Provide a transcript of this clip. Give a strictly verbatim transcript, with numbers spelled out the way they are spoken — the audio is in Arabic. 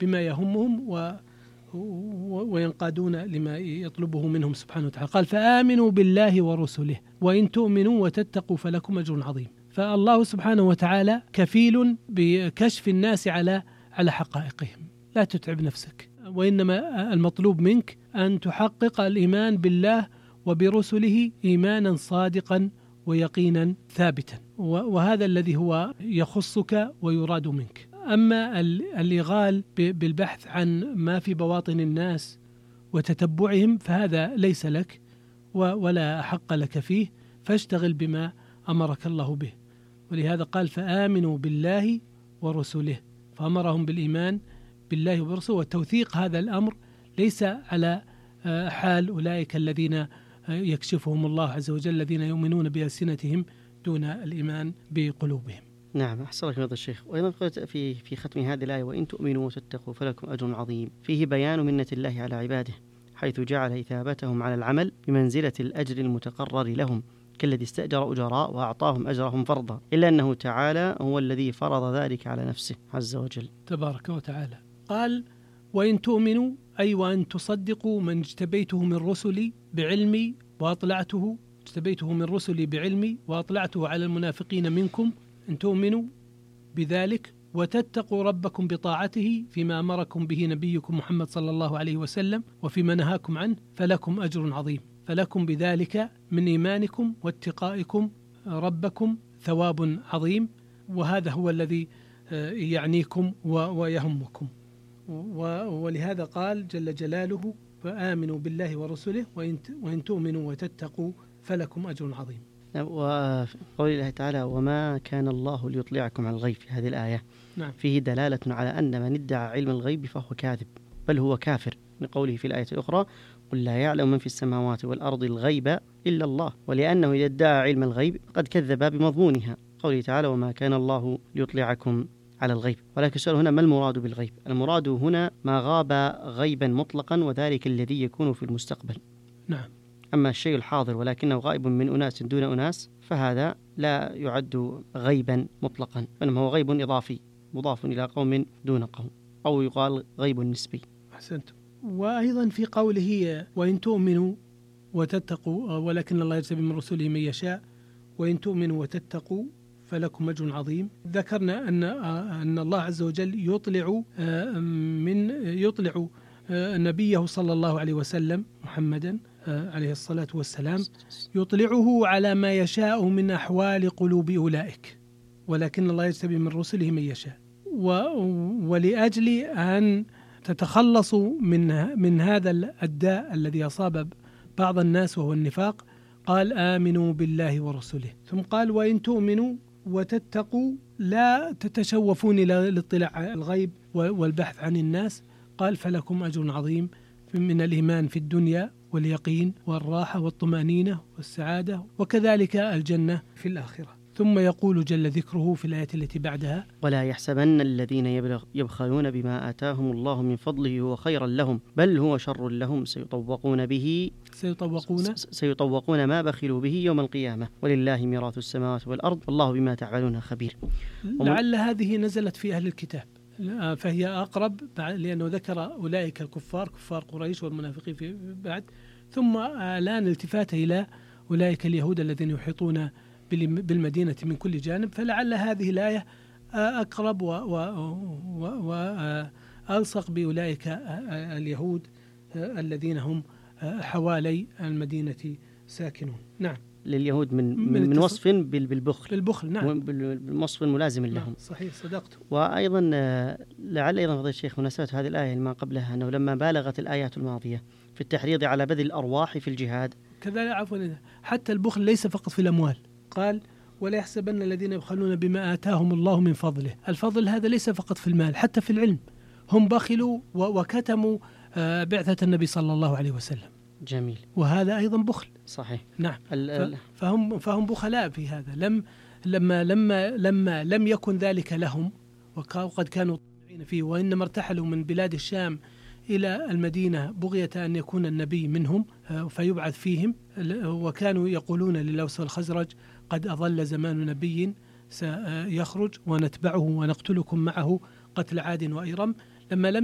بما يهمهم و وينقادون لما يطلبه منهم سبحانه وتعالى. قال فآمنوا بالله ورسله وإن تؤمنوا وتتقوا فلكم أجر عظيم. فالله سبحانه وتعالى كفيل بكشف الناس على على حقائقهم. لا تتعب نفسك، وإنما المطلوب منك أن تحقق الإيمان بالله وبرسله إيمانا صادقا ويقينا ثابتا، وهذا الذي هو يخصك ويراد منك. أما الإغال بالبحث عن ما في بواطن الناس وتتبعهم فهذا ليس لك ولا حق لك فيه، فاشتغل بما أمرك الله به. ولهذا قال فآمنوا بالله ورسله، فأمرهم بالإيمان بالله ورسوله. والتوثيق هذا الأمر ليس على حال أولئك الذين يكشفهم الله عز وجل الذين يؤمنون بألسنتهم دون الإيمان بقلوبهم. نعم، أحسن الله الشيخ. وأيضا قلت في في ختم هذه الآية وإن تؤمنوا وتتقوا فلكم أجر عظيم، فيه بيان منة الله على عباده حيث جعل إثابتهم على العمل بمنزلة الأجر المتقرر لهم كالذي استأجر أجراء وأعطاهم أجرهم فرضا، إلا أنه تعالى هو الذي فرض ذلك على نفسه عز وجل تبارك وتعالى. قال وإن تؤمنوا أي وأن تصدقوا من اجتبيته من رسلي بعلمي وأطلعته اجتبيته من رسلي بعلمي وأطلعته على المنافقين منكم، أن تؤمنوا بذلك وتتقوا ربكم بطاعته فيما أمركم به نبيكم محمد صلى الله عليه وسلم وفيما نهاكم عنه فلكم أجر عظيم. فلكم بذلك من إيمانكم واتقائكم ربكم ثواب عظيم، وهذا هو الذي يعنيكم ويهمكم. ولهذا قال جل جلاله فآمنوا بالله ورسله وإن تؤمنوا وتتقوا فلكم أجر عظيم. وقول الله تعالى وما كان الله ليطلعكم على الغيب في هذه الآية نعم. فيه دلالة على أن من ادعى علم الغيب فهو كاذب بل هو كافر، لقوله في الآية الأخرى قل لا يعلم من في السماوات والأرض الغيب إلا الله، ولأنه إذا ادعى علم الغيب قد كذب بمضمونها، قوله تعالى وما كان الله ليطلعكم على الغيب. ولكن السؤال هنا ما المراد بالغيب؟ المراد هنا ما غاب غيبا مطلقا وذلك الذي يكون في المستقبل. نعم. أما الشيء الحاضر ولكنه غائب من أناس دون أناس فهذا لا يعد غيبا مطلقا، إنما هو غيب إضافي مضاف إلى قوم دون قوم، أو يقال غيب نسبي. أحسنتم. وأيضا في قوله وإن تؤمنوا وتتقوا ولكن الله يجتبي من رسله من يشاء وإن تؤمنوا وتتقوا فلكم أجر عظيم، ذكرنا أن أن الله عز وجل يطلع من يطلع نبيه صلى الله عليه وسلم محمدا عليه الصلاة والسلام يطلعه على ما يشاء من أحوال قلوب أولئك، ولكن الله يجتبي من رسله من يشاء. ولأجل أن تتخلصوا من من هذا الداء الذي أصاب بعض الناس وهو النفاق قال آمنوا بالله ورسله، ثم قال وإن تؤمنوا وتتقوا لا تتشوفون إلى الاطلاع على الغيب والبحث عن الناس، قال فلكم أجر عظيم من الإيمان في الدنيا واليقين والراحة والطمأنينة والسعادة وكذلك الجنة في الآخرة. ثم يقول جل ذكره في الآية التي بعدها ولا يحسبن الذين يبخلون بما آتاهم الله من فضله هو خيرا لهم بل هو شر لهم سيطوقون به سيطوقون سيطوقون ما بخلوا به يوم القيامة ولله ميراث السماوات والأرض والله بما تعملون خبير. لعل هذه نزلت في أهل الكتاب فهي أقرب لأنه ذكر أولئك الكفار كفار قريش والمنافقين في بعد، ثم الآن التفات إلى أولئك اليهود الذين يحيطون بالمدينة من كل جانب، فلعل هذه الآية أقرب وألصق بأولئك اليهود الذين هم حوالي المدينة ساكنون. نعم. لليهود من من, من وصف بالبخل بالبخل نعم بالوصف الملازم لهم. نعم صحيح صدقت. وأيضا لعل أيضا فضيلة الشيخ مناسبة هذه الآية ما قبلها أنه لما بالغت الآيات الماضية في التحريض على بذل الأرواح في الجهاد كذلك عفوا حتى البخل ليس فقط في الأموال، قال ولا يحسبن الذين يبخلون بما آتاهم الله من فضله، الفضل هذا ليس فقط في المال حتى في العلم، هم بخلوا وكتموا بعثة النبي صلى الله عليه وسلم. جميل. وهذا أيضا بخل. صحيح. نعم. فهم فهم بخلاء في هذا. لم لما لما لما لم يكن ذلك لهم وقد كانوا طمعين فيه، وإنما ارتحلوا من بلاد الشام إلى المدينة بغية أن يكون النبي منهم فيبعث فيهم، وكانوا يقولون للأوس والخزرج قد أظل زمان نبي سيخرج ونتبعه ونقتلكم معه قتل عاد وإرم. لما لم